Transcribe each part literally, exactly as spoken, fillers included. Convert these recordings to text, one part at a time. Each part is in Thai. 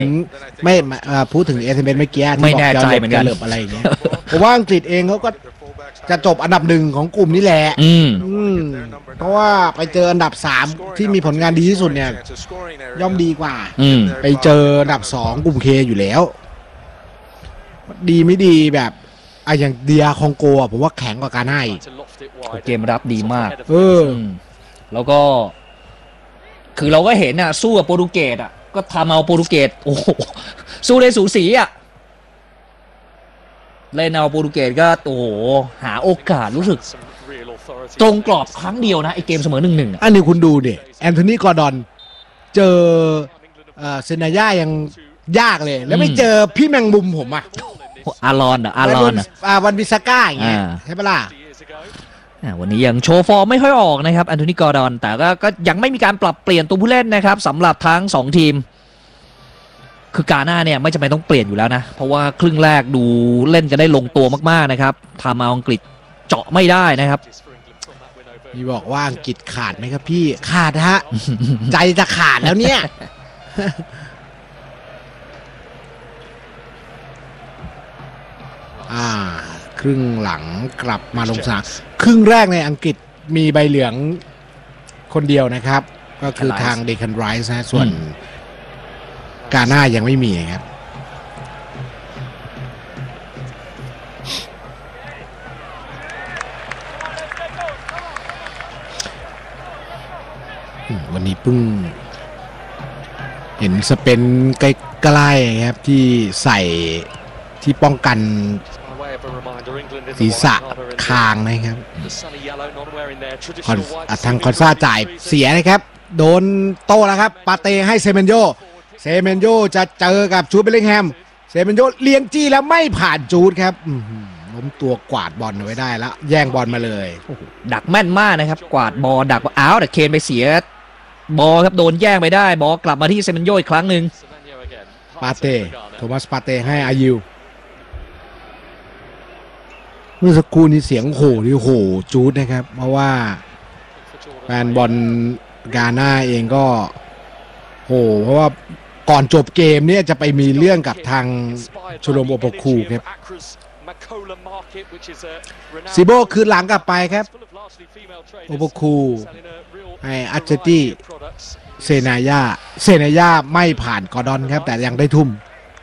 ไม่พูดถึงเอสเอ็มเอสเมื่อกี้ที่บอกจะหลบจะหลบอะไรอย่างเงี้ยผมว่าอังกฤษเองเขาก็จะจบอันดับหนึ่งของกลุ่มนี่แหละอืมเพราะว่าไปเจออันดับสามที่มีผลงานดีที่สุดเนี่ยย่อมดีกว่าไปเจออันดับสองกลุ่มเคอยู่แล้วดีไม่ดีแบบอะอย่างเดียคองโกผมว่าแข็งกว่าการให้เกมรับดีมากเออแล้วก็คือเราก็เห็นอ่ะสู้กับโปรตุเกสอ่ะก็ทำเอาโปรตุเกสโอ้โหสู้ได้สูสีอ่ะเล่นเอาโปรตุเกสก็โอ้โหหาโอกาสรู้สึกตรงกรอบครั้งเดียวนะไอเกมเสมอหนึ่งหนึ่งอันนี้คุณดูดิแอนโทนีกอร์ดอนเจอเซนาย่ายังยากเลยแล้วไม่เจอพี่แมงมุมผมอ่ะอารอนอ่ะอารอนอ่ะวันวิสก้าอย่างเงี้ยใช่ปะล่ะวันนี้ยังโชว์ฟอร์มไม่ค่อยออกนะครับแอนโทนีกอร์ดอนแต่ก็ก็ยังไม่มีการปรับเปลี่ยนตัวผู้เล่นนะครับสำหรับทั้งสองทีมคือกาหน้าเนี่ยไม่จำเป็นต้องเปลี่ยนอยู่แล้วนะเพราะว่าครึ่งแรกดูเล่นกันได้ลงตัวมากๆนะครับทำเอาอังกฤษเจาะไม่ได้นะครับพี่บอกว่าอังกฤษขาดไหมครับพี่ขาดฮะ ใจจะขาดแล้วเนี่ยอ่าครึ่งหลังกลับมาลงสนามครึ่งแรกในอังกฤษมีใบเหลืองคนเดียวนะครับก็คือทางเดคันไรส์นะส่วนกาหน้ายังไม่มีครับวันนี้เพิ่งเห็นสเปนใกล้ๆครับที่ใส่ที่ป้องกันศีรษะคางนะครับทางคอนซาจ่ายเสียนะครับโดนโต้แล้วครับปาเต้ให้เซเมนโยเซเมนโยจะเจอกับจูดเบลลิงแฮมเซเมนโยเลี้ยงจี้แล้วไม่ผ่านจูดครับล้มตัวกวาดบอลไว้ได้แล้วแย่งบอลมาเลยดักแม่นมากนะครับกวาดบอลดักอ้าวแต่เคนไปเสียบอลครับโดนแย่งไปได้บอลกลับมาที่เซเมนโยอีกครั้งหนึ่งปาเต้โทมัสปาเต้ให้อายิวเมื่อสักครู่นี้เสียงโห่ที่โห่จูดนะครับเพราะว่าแฟนบอลกาหน้าเองก็โห่เพราะว่าก่อนจบเกมเนี่ยจะไปมีเรื่องกับทางชโลมโอโปคูครับซิโบคืนหลังกลับไปครับโอโปคูให้อัจเจตี้เซนายาเซนายาไม่ผ่านกอร์ดอนครับแต่ยังได้ทุ่ม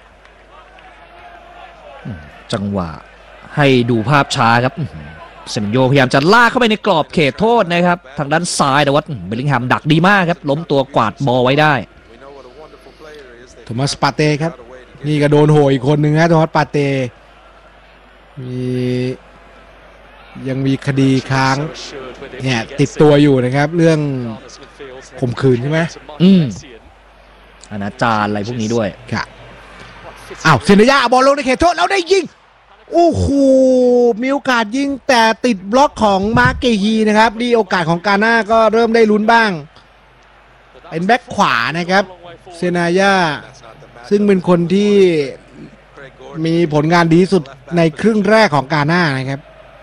จังหวะให้ดูภาพช้าครับเซมโยพยายามจะลากเข้าไปในกรอบเขตโทษนะครับทางด้านซ้ายแต่ว่าเบลลิงแฮมดักดีมากครับล้มตัวกวาดบอลไว้ได้โทมัสปาเต้ครับนี่ก็โดนโหยอีกคนหนึ่งนะโทมัสปาเต้มียังมีคดีค้างเนี่ยติดตัวอยู่นะครับเรื่องข่มขืนใช่ไหมอืมอนาจารอะไรพวกนี้ด้วยค่ะอ้าวเซนยาบอลลงในเขตโทษแล้วได้ยิงโอ้โหมีโอกาสยิงแต่ติดบล็อกของมาร์เกฮีนะครับดีโอกาสของกาหน้าก็เริ่มได้ลุ้นบ้างเป็นแบ็คขวานะครับเซนายาซึ่งเป็นคนที่มีผลงานดีสุดในครึ่งแรกของกาหน้านะครับ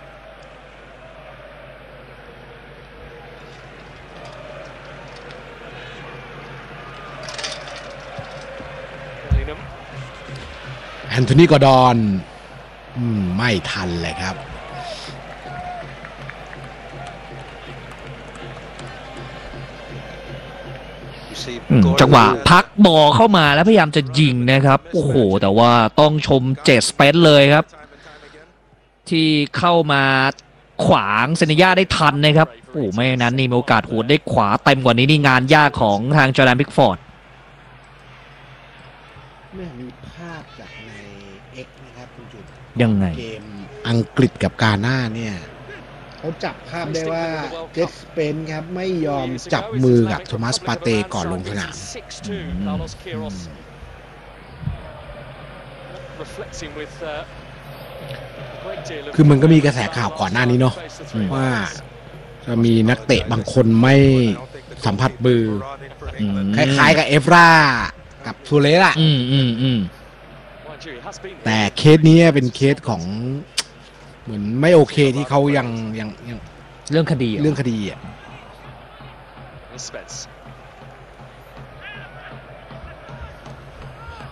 แอนโทนีกอร์ดอนไม่ทันเลยครับจังหวะพักบอลเข้ามาแล้วพยายามจะยิงนะครับโอ้โหแต่ว่าต้องชมเจสเปนเลยครับที่เข้ามาขวางเซนยาได้ทันนะครับโอ้ไม่นั้นนี่มีโอกาสหัวได้ขวาเต็มกว่านี้นี่งานยากของทางจอร์แดนพิกฟอร์ดมีภาพจากใน X นะครับคุณจุดยังไงเกมอังกฤษกับกาหน้าเนี่ยเขาจับภาพได้ว่าเจสเปนครับไม่ยอมจับมือกับโทมัสปาเต้ก่อนลงสนามคือมันก็มีกระแสข่าวก่อนหน้านี้เนาะว่าจะมีนักเตะบางคนไม่สัมผัสมือคล้ายๆกับเอฟรากับทูเลสอะแต่เคสนี้เป็นเคสของเหมือนไม่โอเคที่เขายังยังยังเรื่องคดีเรื่องคดีอ่ะ